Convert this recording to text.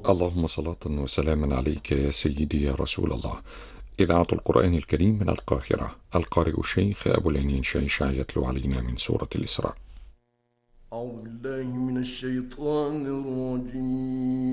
اللهم صلاة وسلاما عليك يا سيدي يا رسول الله. إذاعة القرآن الكريم من القاهرة، القارئ الشيخ أبو العنين شيشع يتلو علينا من سورة الإسراء. أعوذ بالله من الشيطان الرجيم.